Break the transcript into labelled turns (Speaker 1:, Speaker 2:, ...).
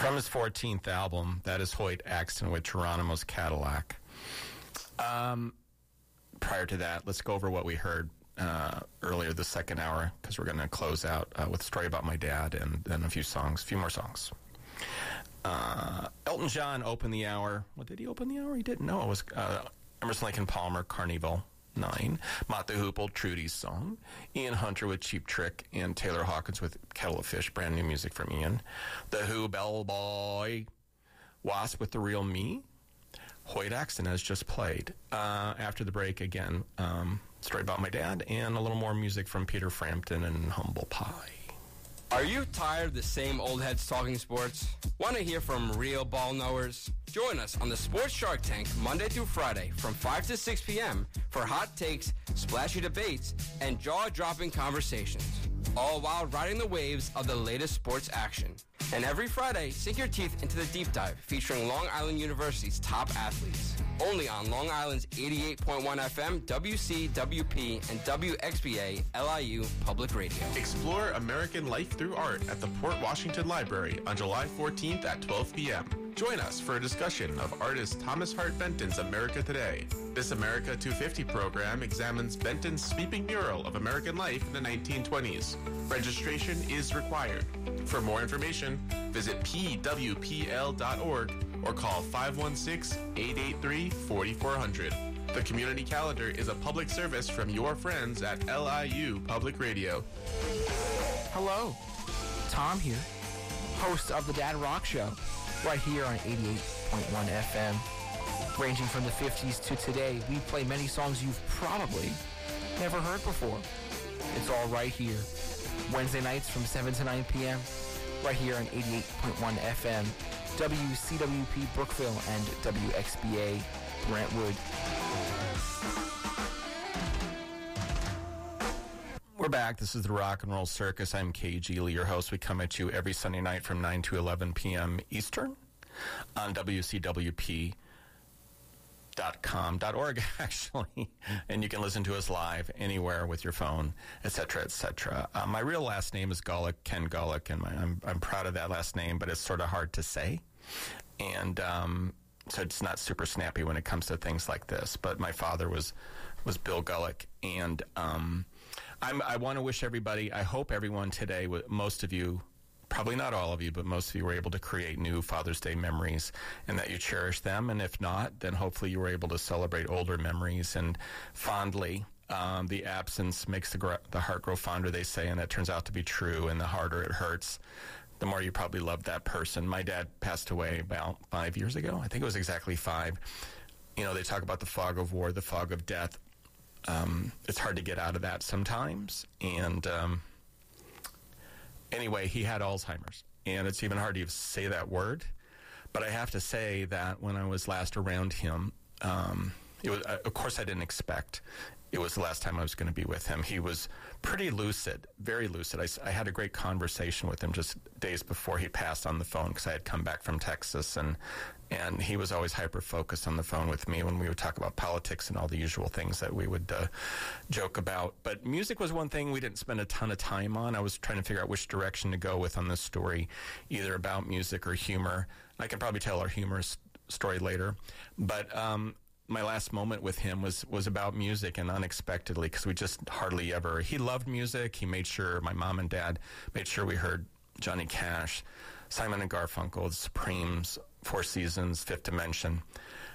Speaker 1: From his 14th album, that is Hoyt Axton with Geronimo's Cadillac. Prior to that, let's go over what we heard earlier the second hour, because we're going to close out with a story about my dad and then a few more songs. Elton John opened the hour. Well, did he open the hour? He didn't. No, it was Emerson, Lake and Palmer, Carnival 9. Mott the Hoople, Trudy's Song. Ian Hunter with Cheap Trick, and Taylor Hawkins with Kettle of Fish, brand new music from Ian. The Who, Bellboy. Wasp with The Real Me. Hoyt Axton has just played. After the break, again, story about my dad, and a little more music from Peter Frampton and Humble Pie.
Speaker 2: Are you tired of the same old heads talking sports? Want to hear from real ball knowers? Join us on the Sports Shark Tank Monday through Friday from 5 to 6 p.m. for hot takes, splashy debates, and jaw-dropping conversations, all while riding the waves of the latest sports action. And every Friday, sink your teeth into the deep dive featuring Long Island University's top athletes. Only on Long Island's 88.1 FM, WCWP, and WXBA LIU Public Radio.
Speaker 3: Explore American life through art at the Port Washington Library on July 14th at 12 p.m. Join us for a discussion of artist Thomas Hart Benton's America Today. This America 250 program examines Benton's sweeping mural of American life in the 1920s. Registration is required. For more information, visit pwpl.org or call 516-883-4400. The Community Calendar is a public service from your friends at LIU Public Radio.
Speaker 4: Hello, Tom here, host of the Dad Rock Show, right here on 88.1 FM. Ranging from the 50s to today, we play many songs you've probably never heard before. It's all right here. Wednesday nights from 7 to 9 p.m., right here on 88.1 FM, WCWP Brookville and WXBA Brentwood.
Speaker 1: We're back. This is the Rock and Roll Circus. I'm KG Lee, your host. We come at you every Sunday night from 9 to 11 p.m. Eastern on WCWP.com.org, actually. And you can listen to us live anywhere with your phone, etc., etc. My real last name is Golick, Ken Golick, and I'm proud of that last name, but it's sort of hard to say. And so it's not super snappy when it comes to things like this. But my father was Bill Golick, and I want to wish everybody, I hope everyone today, most of you, probably not all of you, but most of you were able to create new Father's Day memories and that you cherish them. And if not, then hopefully you were able to celebrate older memories and fondly. The absence makes the heart grow fonder, they say, and that turns out to be true. And the harder it hurts, the more you probably love that person. My dad passed away about 5 years ago. I think it was exactly 5. You know, they talk about the fog of war, the fog of death. It's hard to get out of that sometimes. And anyway, he had Alzheimer's, and it's even hard to say that word. But I have to say that when I was last around him, it was, of course, I didn't expect it was the last time I was going to be with him. He was pretty lucid, very lucid. I had a great conversation with him just days before he passed on the phone, because I had come back from Texas, and he was always hyper-focused on the phone with me when we would talk about politics and all the usual things that we would joke about. But music was one thing we didn't spend a ton of time on. I was trying to figure out which direction to go with on this story, either about music or humor. I can probably tell our humorous story later. But my last moment with him was about music, and unexpectedly, because we just hardly ever, he loved music. He made sure, my mom and dad made sure we heard Johnny Cash, Simon and Garfunkel, The Supremes, Four Seasons, Fifth Dimension.